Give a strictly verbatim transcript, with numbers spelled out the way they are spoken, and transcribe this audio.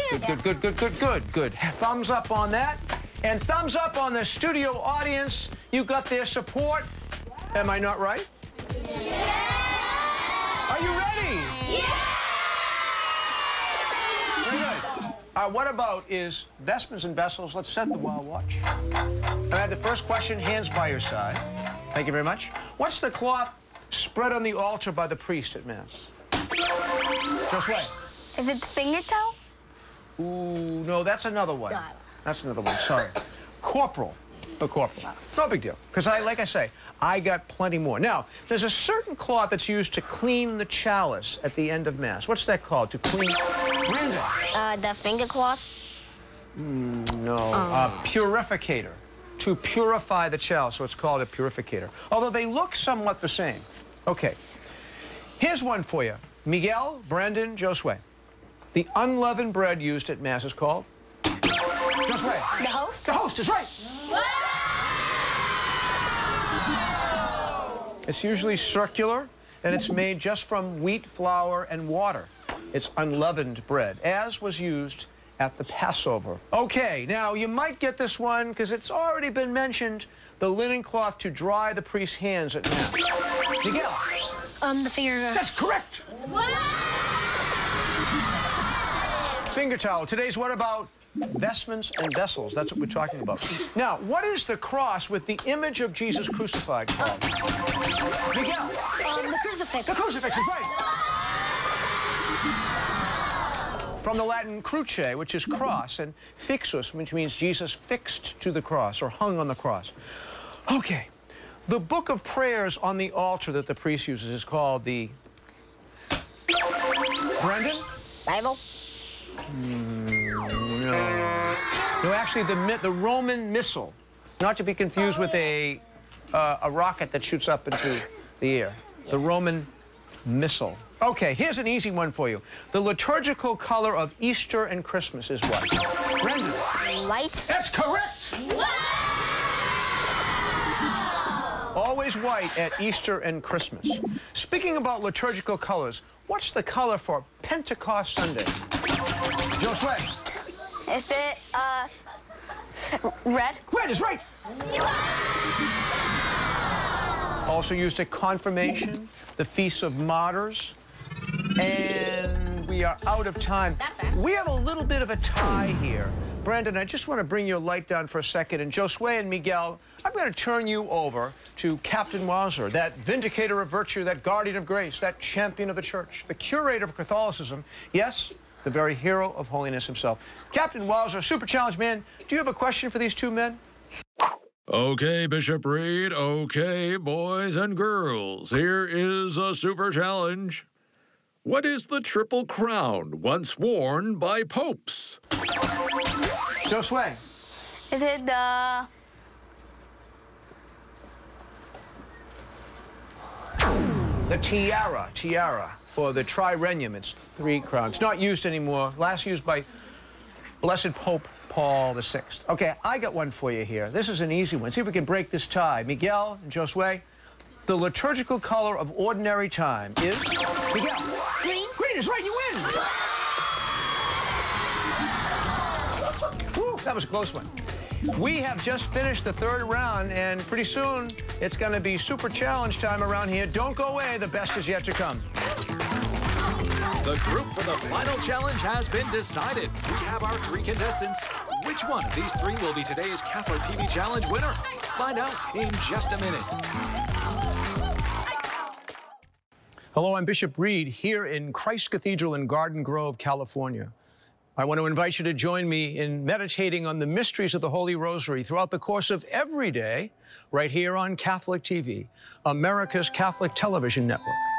Good, good, good, good, good, good, good. Thumbs up on that. And thumbs up on the studio audience. You got their support. Am I not right? Yeah! Are you ready? Yeah! Very good. Uh, what about is vestments and vessels? Let's set the wild watch. I have the first question, hands by your side. Thank you very much. What's the cloth spread on the altar by the priest at Mass? Just right. Is it the finger towel? Ooh, no, that's another one. No. That's another one, sorry. Corporal. The corporal. No big deal. Because, I, like I say, I got plenty more. Now, there's a certain cloth that's used to clean the chalice at the end of Mass. What's that called? To clean... Brandon. Uh, the finger cloth? Mm, no. Oh. Uh, purificator. To purify the chalice, so it's called a purificator. Although they look somewhat the same. Okay. Here's one for you. Miguel, Brandon, Josue. The unleavened bread used at Mass is called? Josue. The host? The host is right. It's usually circular, and it's made just from wheat, flour, and water. It's unleavened bread, as was used at the Passover. Okay, now you might get this one because it's already been mentioned, the linen cloth to dry the priest's hands at Mass. Miguel. Um, the finger... That's correct. Finger towel. Today's what about vestments and vessels? That's what we're talking about. Now, what is the cross with the image of Jesus crucified called? Miguel. Um, the crucifix. The crucifix is right. From the Latin cruce, which is cross, and fixus, which means Jesus fixed to the cross or hung on the cross. Okay. The book of prayers on the altar that the priest uses is called the... Brendan? Bible? Mm, no. No, actually, the, the Roman Missal. Not to be confused with a, uh, a rocket that shoots up into the air. The Roman Missal. Okay, here's an easy one for you. The liturgical color of Easter and Christmas is what? Brendan? White. That's correct! Always white at Easter and Christmas. Speaking about liturgical colors, what's the color for Pentecost Sunday? Josue. Is it, uh, red? Red is right. Also used at confirmation, the Feast of Martyrs, and we are out of time. We have a little bit of a tie here. Brandon, I just want to bring your light down for a second, and Josue and Miguel, I'm going to turn you over to Captain Wowzer, that vindicator of virtue, that guardian of grace, that champion of the church, the curator of Catholicism, yes, the very hero of holiness himself. Captain Wowzer, Super Challenge Man, do you have a question for these two men? Okay, Bishop Reed, okay, boys and girls, here is a super challenge. What is the triple crown once worn by popes? Josue. Is it the... The tiara, tiara, or the trirenium. It's three crowns. Not used anymore. Last used by Blessed Pope Paul the Sixth. Okay, I got one for you here. This is an easy one. See if we can break this tie. Miguel and Josue, the liturgical color of ordinary time is... Miguel. Green. Green is right, you win. Whew, that was a close one. We have just finished the third round, and pretty soon it's going to be super challenge time around here. Don't go away. The best is yet to come. The group for the final challenge has been decided. We have our three contestants. Which one of these three will be today's Catholic T V Challenge winner? Find out in just a minute. Hello, I'm Bishop Reed here in Christ Cathedral in Garden Grove, California. I want to invite you to join me in meditating on the mysteries of the Holy Rosary throughout the course of every day, right here on Catholic T V, America's Catholic Television Network.